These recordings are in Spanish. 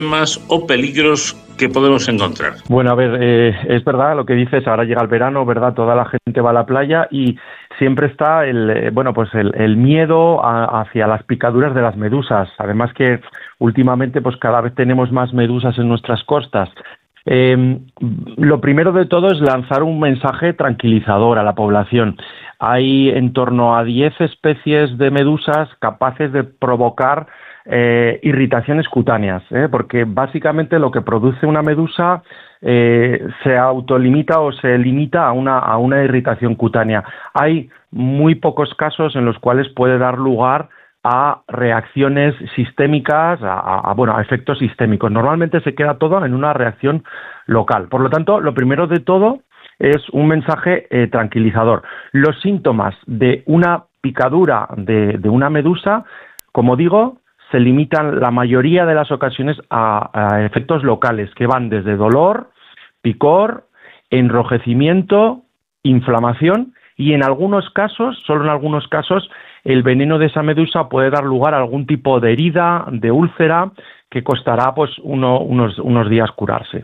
problemas o peligros que podemos encontrar? Bueno, a ver, es verdad lo que dices, ahora llega el verano, ¿verdad? Toda la gente va a la playa y siempre está el miedo hacia las picaduras de las medusas. Además que últimamente pues cada vez tenemos más medusas en nuestras costas. Lo primero de todo es lanzar un mensaje tranquilizador a la población. Hay en torno a 10 especies de medusas capaces de provocar irritaciones cutáneas, porque básicamente lo que produce una medusa se autolimita o se limita a una irritación cutánea. Hay muy pocos casos en los cuales puede dar lugar a reacciones sistémicas, a efectos sistémicos. Normalmente se queda todo en una reacción local. Por lo tanto, lo primero de todo es un mensaje tranquilizador. Los síntomas de una picadura de una medusa, como digo, se limitan la mayoría de las ocasiones a efectos locales que van desde dolor, picor, enrojecimiento, inflamación y en algunos casos, solo en algunos casos, el veneno de esa medusa puede dar lugar a algún tipo de herida, de úlcera, que costará pues unos días curarse.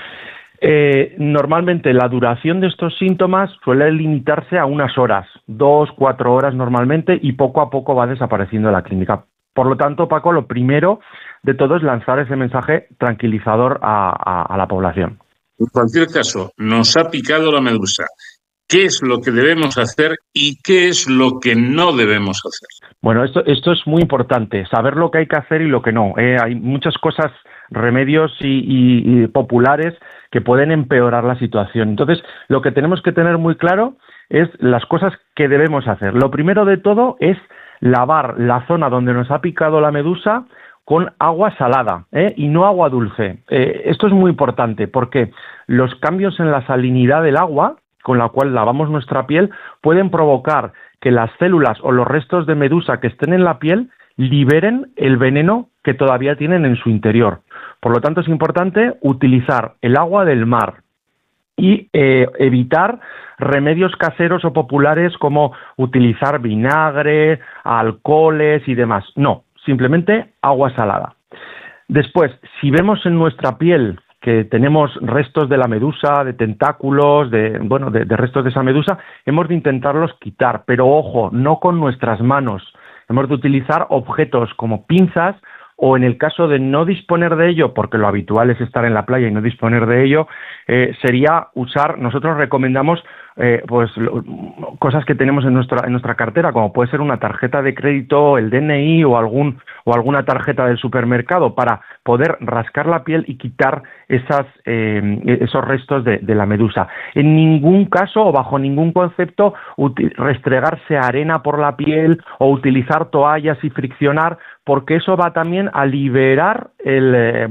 Normalmente la duración de estos síntomas suele limitarse a unas horas, 2-4 horas normalmente, y poco a poco va desapareciendo de la clínica. Por lo tanto, Paco, lo primero de todo es lanzar ese mensaje tranquilizador a la población. En cualquier caso, nos ha picado la medusa. ¿Qué es lo que debemos hacer y qué es lo que no debemos hacer? Bueno, esto es muy importante, saber lo que hay que hacer y lo que no. Hay muchas cosas, remedios y populares que pueden empeorar la situación. Entonces, lo que tenemos que tener muy claro es las cosas que debemos hacer. Lo primero de todo es lavar la zona donde nos ha picado la medusa con agua salada y no agua dulce. Esto es muy importante porque los cambios en la salinidad del agua con la cual lavamos nuestra piel pueden provocar que las células o los restos de medusa que estén en la piel liberen el veneno que todavía tienen en su interior. Por lo tanto, es importante utilizar el agua del mar y evitar remedios caseros o populares como utilizar vinagre, alcoholes y demás. No, simplemente agua salada. Después, si vemos en nuestra piel que tenemos restos de la medusa, de tentáculos, de restos de esa medusa, hemos de intentarlos quitar, pero ojo, no con nuestras manos. Hemos de utilizar objetos como pinzas o en el caso de no disponer de ello, porque lo habitual es estar en la playa y no disponer de ello, sería usar, nosotros recomendamos cosas que tenemos en nuestra cartera, como puede ser una tarjeta de crédito, el DNI o alguna tarjeta del supermercado, para poder rascar la piel y quitar esos restos de la medusa. En ningún caso o bajo ningún concepto restregarse arena por la piel o utilizar toallas y friccionar, porque eso va también a liberar el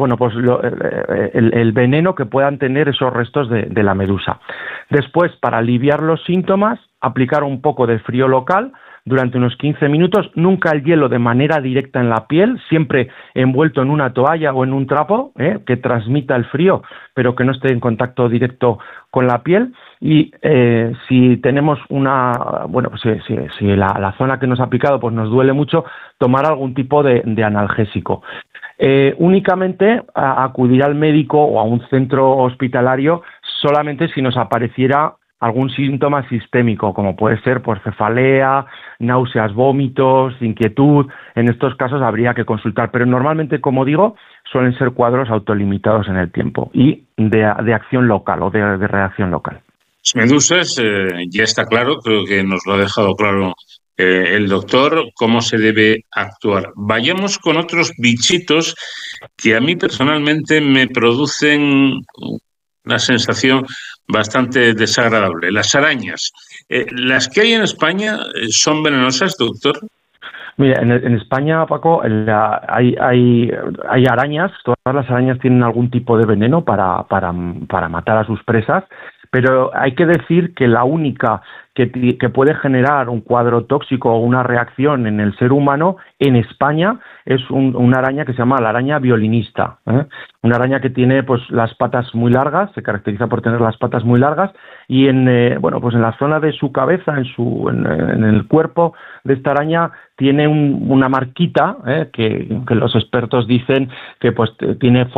veneno que puedan tener esos restos de la medusa. Después, para aliviar los síntomas, aplicar un poco de frío local durante unos 15 minutos, nunca el hielo de manera directa en la piel, siempre envuelto en una toalla o en un trapo que transmita el frío, pero que no esté en contacto directo con la piel. Y si tenemos si la zona que nos ha picado pues nos duele mucho, tomar algún tipo de analgésico. Únicamente acudir al médico o a un centro hospitalario solamente si nos apareciera algún síntoma sistémico, como puede ser cefalea, náuseas, vómitos, inquietud. En estos casos habría que consultar, pero normalmente, como digo, suelen ser cuadros autolimitados en el tiempo y de acción local o de reacción local. Las medusas, ya está claro, creo que nos lo ha dejado claro el doctor, cómo se debe actuar. Vayamos con otros bichitos que a mí personalmente me producen una sensación bastante desagradable. Las arañas. ¿Las que hay en España son venenosas, doctor? Mira, en España, Paco, hay arañas. Todas las arañas tienen algún tipo de veneno para matar a sus presas, Pero hay que decir que la única que puede generar un cuadro tóxico o una reacción en el ser humano en España es una araña que se llama la araña violinista, ¿eh? Una araña que tiene pues las patas muy largas, se caracteriza por tener las patas muy largas y pues en la zona de su cabeza, en el cuerpo de esta araña tiene una marquita, que los expertos dicen que pues tiene